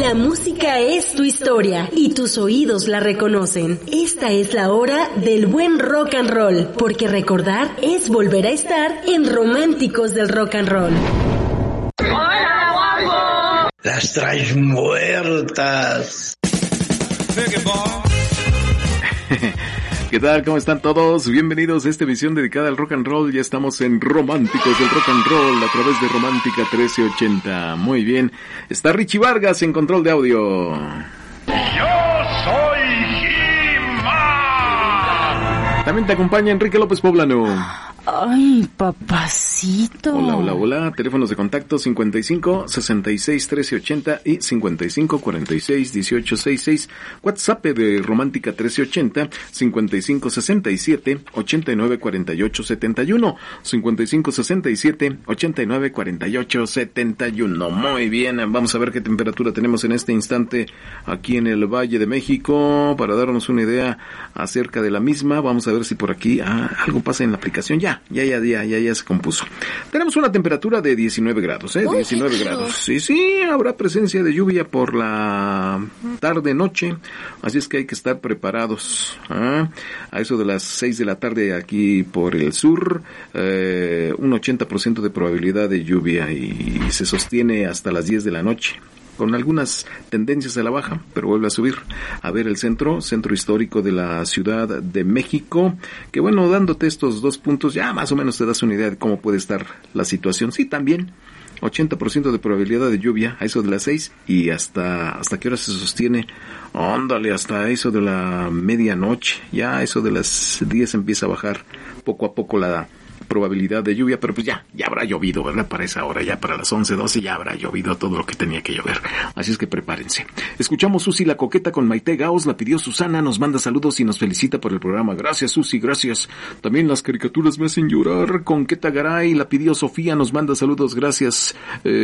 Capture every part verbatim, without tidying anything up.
La música es tu historia y tus oídos la reconocen. Esta es la hora del buen rock and roll, porque recordar es volver a estar en Románticos del Rock and Roll. ¡Hola, guapo! Las traes muertas. ¿Qué tal? ¿Cómo están todos? Bienvenidos a esta emisión dedicada al rock and roll. Ya estamos en Románticos del Rock and Roll a través de Romántica trece ochenta. Muy bien. Está Richie Vargas en control de audio. Yo soy He-Man. También te acompaña Enrique López Poblano. Ay, papacito. Hola, hola, hola. Teléfonos de contacto cincuenta y cinco, sesenta y seis, trece ochenta y cincuenta y cinco, cuarenta y seis, dieciocho sesenta y seis. WhatsApp de Romántica trece ochenta, cincuenta y cinco, sesenta y siete, ochenta y nueve, cuarenta y ocho, setenta y uno. cincuenta y cinco, sesenta y siete, ochenta y nueve, cuarenta y ocho, setenta y uno. Muy bien. Vamos a ver qué temperatura tenemos en este instante aquí en el Valle de México para darnos una idea acerca de la misma. Vamos a ver si por aquí ah, algo pasa en la aplicación. Ya. Ya, ya, ya, ya, ya se compuso. Tenemos una temperatura de diecinueve grados, ¿eh? diecinueve grados. Sí, sí, habrá presencia de lluvia por la tarde-noche, así es que hay que estar preparados. ¿eh? A eso de las seis de la tarde aquí por el sur, eh, un ochenta por ciento de probabilidad de lluvia y se sostiene hasta las diez de la noche. Con algunas tendencias a la baja, pero vuelve a subir. A ver el centro, centro histórico de la Ciudad de México, que bueno, dándote estos dos puntos, ya más o menos te das una idea de cómo puede estar la situación. Sí, también, ochenta por ciento de probabilidad de lluvia, a eso de las seis, y hasta, hasta qué hora se sostiene, óndale, hasta eso de la medianoche, ya a eso de las diez empieza a bajar poco a poco la probabilidad de lluvia, pero pues ya, ya habrá llovido, ¿verdad? Para esa hora, ya para las once, doce ya habrá llovido todo lo que tenía que llover. Así es que prepárense. Escuchamos Susi la Coqueta con Maite Gaos, la pidió Susana, nos manda saludos y nos felicita por el programa. Gracias, Susi, gracias. También las caricaturas me hacen llorar con Queta Garay, la pidió Sofía, nos manda saludos, gracias,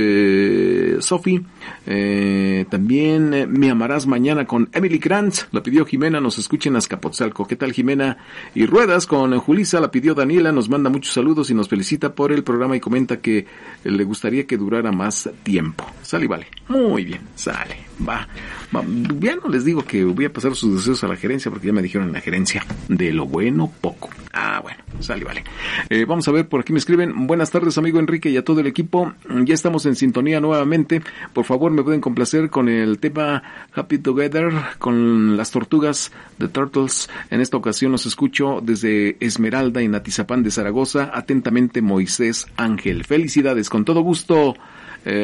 eh, Sofi. Eh, también eh, Me amarás mañana con Emily Grant, la pidió Jimena, nos escucha en Azcapotzalco. ¿Qué tal, Jimena? Y Ruedas con Julisa, la pidió Daniela, nos manda muchos saludos y nos felicita por el programa y comenta que le gustaría que durara más tiempo. Sale y vale. Muy bien, sale. Va. Va. Ya no les digo que voy a pasar sus deseos a la gerencia porque ya me dijeron en la gerencia de lo bueno poco. Ah, bueno, sale y vale. Eh, vamos a ver, por aquí me escriben. Buenas tardes, amigo Enrique y a todo el equipo. Ya estamos en sintonía nuevamente. Por favor, me pueden complacer con el tema Happy Together con las tortugas de Turtles. En esta ocasión los escucho desde Esmeralda en Atizapán de Zaragoza. Atentamente, Moisés Ángel. Felicidades, con todo gusto, eh,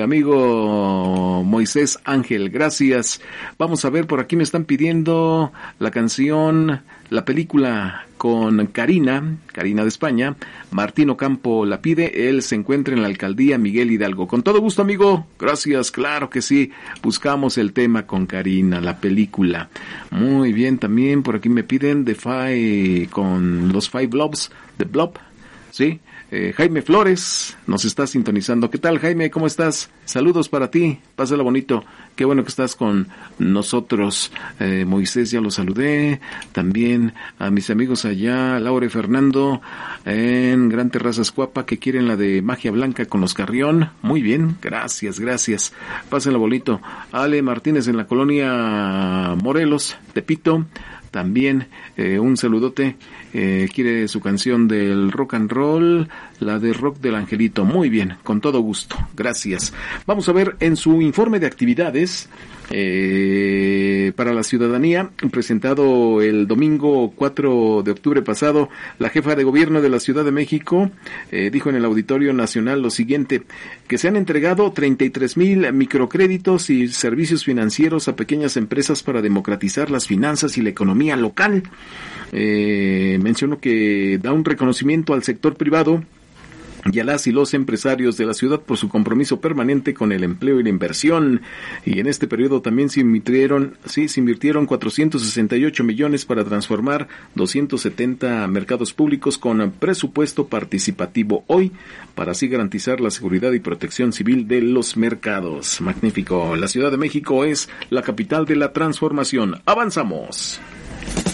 amigo Moisés Ángel, gracias. Vamos a ver, por aquí me están pidiendo la canción, la película con Karina, Karina de España. Martín Ocampo la pide, él se encuentra en la alcaldía Miguel Hidalgo. Con todo gusto, amigo, gracias, claro que sí. Buscamos el tema con Karina, la película. Muy bien, también por aquí me piden The Five, con los Five Blobs, The Blob. Sí, eh, Jaime Flores nos está sintonizando. ¿Qué tal, Jaime? ¿Cómo estás? Saludos para ti, pásala bonito. Qué bueno que estás con nosotros. Eh, Moisés, ya lo saludé. También a mis amigos allá, Laura y Fernando, en Gran Terrazas Cuapa, que quieren la de Magia Blanca con los Carrión. Muy bien, gracias, gracias. Pásenla bonito. Ale Martínez en la colonia Morelos, Tepito. También eh, un saludote, eh, quiere su canción del rock and roll, la de Rock del Angelito. Muy bien, con todo gusto, gracias. Vamos a ver en su informe de actividades eh, para la ciudadanía, presentado el domingo cuatro de octubre pasado, la jefa de gobierno de la Ciudad de México eh, dijo en el Auditorio Nacional lo siguiente, que se han entregado treinta y tres mil microcréditos y servicios financieros a pequeñas empresas para democratizar las finanzas y la economía local. Eh, menciono que da un reconocimiento al sector privado y a las y los empresarios de la ciudad por su compromiso permanente con el empleo y la inversión. Y en este periodo también se invirtieron, sí, se invirtieron cuatrocientos sesenta y ocho millones para transformar doscientos setenta mercados públicos con presupuesto participativo hoy, para así garantizar la seguridad y protección civil de los mercados. Magnífico. La Ciudad de México es la capital de la transformación. ¡Avanzamos!